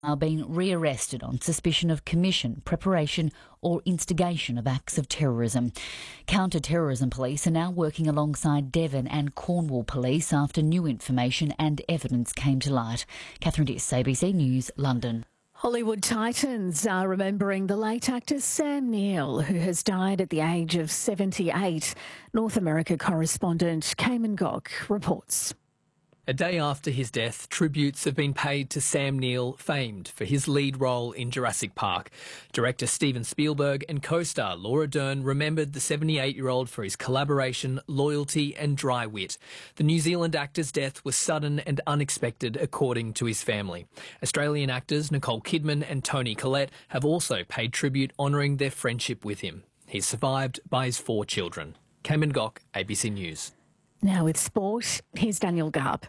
are being rearrested on suspicion of commission, preparation or instigation of acts of terrorism. Counter-terrorism police are now working alongside Devon and Cornwall police after new information and evidence came to light. Catherine Diss, ABC News, London. Hollywood titans are remembering the late actor Sam Neill, who has died at the age of 78. North America correspondent Cayman Gok reports. A day after his death, tributes have been paid to Sam Neill, famed for his lead role in Jurassic Park. Director Steven Spielberg and co-star Laura Dern remembered the 78-year-old for his collaboration, loyalty and dry wit. The New Zealand actor's death was sudden and unexpected, according to his family. Australian actors Nicole Kidman and Toni Collette have also paid tribute honouring their friendship with him. He's survived by his 4 children. Cayman Gok, ABC News. Now with sport, here's Daniel Garb.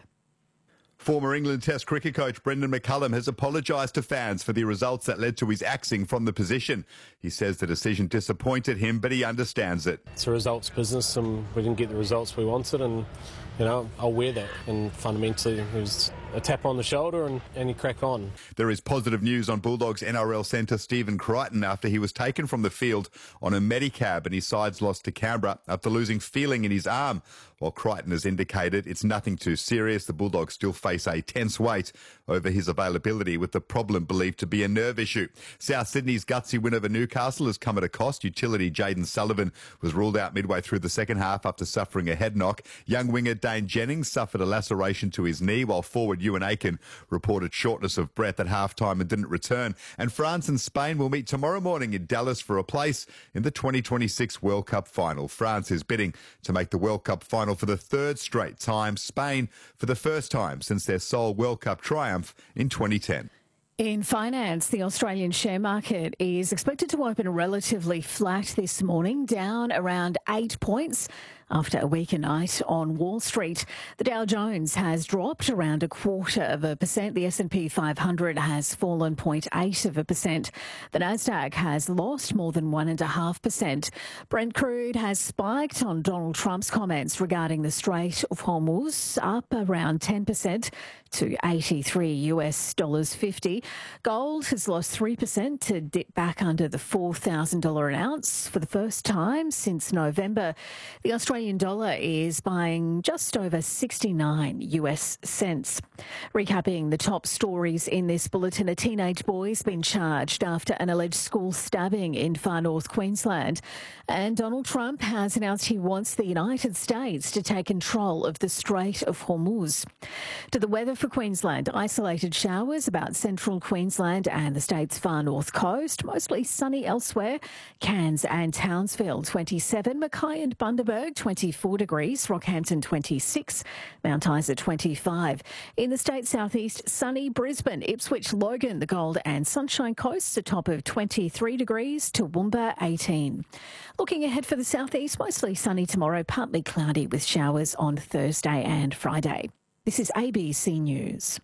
Former England Test cricket coach Brendan McCullum has apologised to fans for the results that led to his axing from the position. He says the decision disappointed him, but he understands it. It's a results business and we didn't get the results we wanted, and I'll wear that, and fundamentally it was a tap on the shoulder and you crack on. There is positive news on Bulldogs NRL centre Stephen Crichton after he was taken from the field on a Medicab and his sides lost to Canberra after losing feeling in his arm. While Crichton has indicated it's nothing too serious, the Bulldogs still face a tense wait over his availability, with the problem believed to be a nerve issue. South Sydney's gutsy win over Newcastle has come at a cost. Utility Jaden Sullivan was ruled out midway through the second half after suffering a head knock. Young winger Dane Jennings suffered a laceration to his knee, while forward Ewan Aiken reported shortness of breath at half-time and didn't return. And France and Spain will meet tomorrow morning in Dallas for a place in the 2026 World Cup final. France is bidding to make the World Cup final for the 3rd straight time. Spain for the first time since their sole World Cup triumph in 2010. In finance, the Australian share market is expected to open relatively flat this morning, down around 8 points after a weaker night on Wall Street. The Dow Jones has dropped around 0.25%. The S&P 500 has fallen 0.8%. The Nasdaq has lost more than 1.5%. Brent crude has spiked on Donald Trump's comments regarding the Strait of Hormuz, up around 10% to $83.50. Gold has lost 3% to dip back under the $4,000 an ounce for the first time since November. The Australian dollar is buying just over 69 US cents. Recapping the top stories in this bulletin, a teenage boy's been charged after an alleged school stabbing in far north Queensland. And Donald Trump has announced he wants the United States to take control of the Strait of Hormuz. To the weather for Queensland, isolated showers about central Queensland and the state's far north coast, mostly sunny elsewhere. Cairns and Townsville 27, Mackay and Bundaberg 24 degrees, Rockhampton 26, Mount Isa 25. In the state southeast, sunny Brisbane, Ipswich, Logan, the Gold and Sunshine Coasts, a top of 23 degrees, Toowoomba 18. Looking ahead for the southeast, mostly sunny tomorrow, partly cloudy with showers on Thursday and Friday. This is ABC News.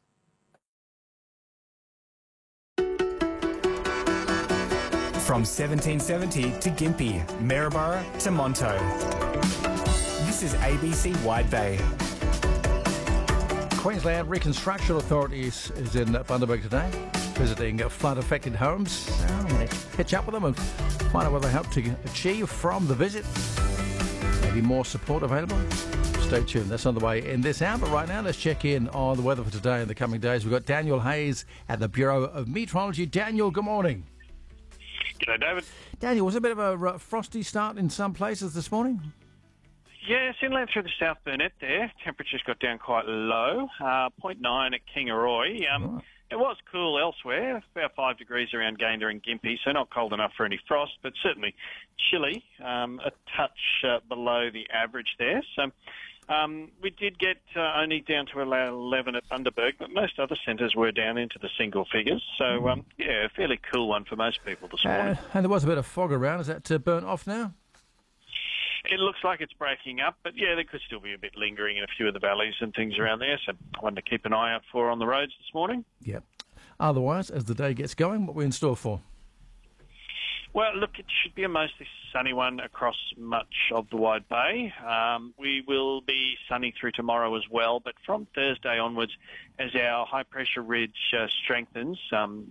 From 1770 to Gympie, Maryborough to Monto. This is ABC Wide Bay. Queensland Reconstruction Authorities is in Bundaberg today, visiting flood-affected homes. I'm going to catch up with them and find out what they hope to achieve from the visit. Maybe more support available. Stay tuned. That's on the way in this hour. But right now, let's check in on the weather for today and the coming days. We've got Daniel Hayes at the Bureau of Meteorology. Daniel, good morning. G'day, David. Daniel, was it a bit of a frosty start in some places this morning? Yes, inland through the South Burnett there. Temperatures got down quite low, 0.9 at Kingaroy. It was cool elsewhere, about 5 degrees around Gayndah and Gympie, so not cold enough for any frost, but certainly chilly, a touch below the average there. So we did get only down to 11 at Bundaberg, but most other centres were down into the single figures. So, yeah, a fairly cool one for most people this morning. And there was a bit of fog around. Is that burnt off now? It looks like it's breaking up, but yeah, there could still be a bit lingering in a few of the valleys and things around there, so one to keep an eye out for on the roads this morning. Yep. Otherwise, as the day gets going, what are we in store for? Well, look, it should be a mostly sunny one across much of the Wide Bay. We will be sunny through tomorrow as well, but from Thursday onwards, as our high-pressure ridge strengthens,